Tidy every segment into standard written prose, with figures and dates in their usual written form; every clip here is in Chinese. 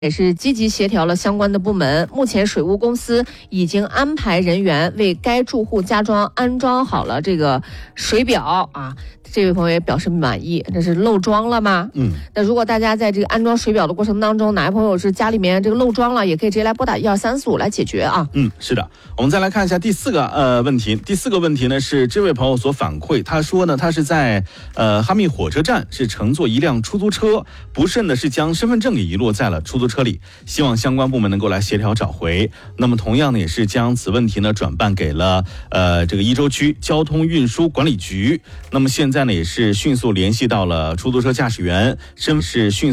也是积极协调了相关的部门，目前水务公司已经安排人员为该住户家装安装好了这个水表啊。这位朋友也表示满意，这是漏装了吗？那如果大家在这个安装水表的过程当中，哪位朋友是家里面这个漏装了，也可以直接来拨打12345来解决啊。 是的，我们再来看一下第四个问题。第四个问题呢是这位朋友所反馈，他说呢他是在哈密火车站是乘坐一辆出租车，不慎的是将身份证给遗落在了出租车里，希望相关部门能够来协调找回。那么同样呢也是将此问题呢转办给了这个伊州区交通运输管理局。那么现在呢也是迅速联系到了出租车驾驶员，身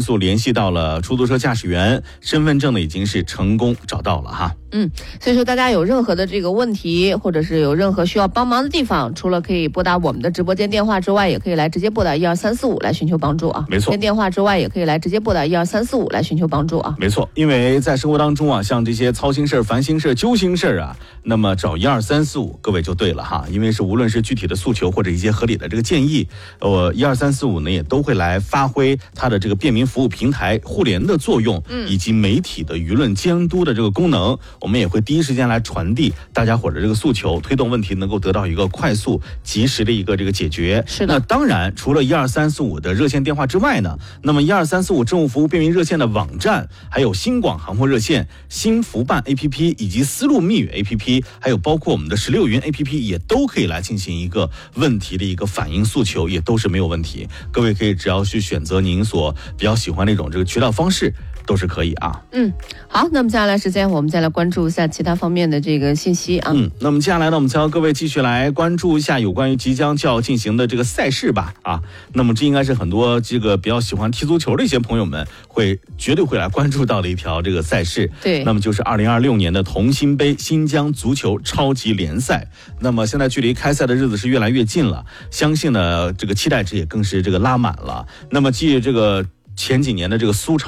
份证呢已经是成功找到了哈。 所以说大家有任何的这个问题，或者是有任何需要帮忙的地方，除了可以拨打我们的直播间电话之外，也可以来直接拨打12345来寻求帮助啊。 没错， 电话之外也可以来直接拨打12345来寻求帮助啊。 没错，因为在生活当中啊，像这些操心事儿、烦心事儿、揪心事儿啊，那么找12345各位就对了哈。因为是无论是具体的诉求或者一些合理的这个建议，12345呢也都会来发挥它的这个便民服务平台互联的作用，以及媒体的舆论监督的这个功能。我们也会第一时间来传递大家伙的这个诉求，推动问题能够得到一个快速及时的一个这个解决。 是的。 那当然除了12345的热线电话之外呢，那么12345政务服务便民热线的网站，还有新广行货热线、新福办 APP 以及丝路密语 APP， 还有包括我们的16云 APP 也都可以来进行一个问题的一个反映诉求，也都是没有问题。各位可以只要去选择您所比较喜欢的一种这个渠道方式，都是可以啊。 好，那么接下来时间我们再来关注一下其他方面的这个信息啊。 那么接下来呢，我们将各位继续来关注一下有关于即将就要进行的这个赛事吧啊。那么这应该是很多这个比较喜欢踢足球的一些朋友们绝对会来关注到的一条这个赛事。 对， 那么就是2026年的同心杯新疆足球超级联赛。那么现在距离开赛的日子是越来越近了，相信呢这个期待值也更是这个拉满了。那么继这个前几年的这个苏超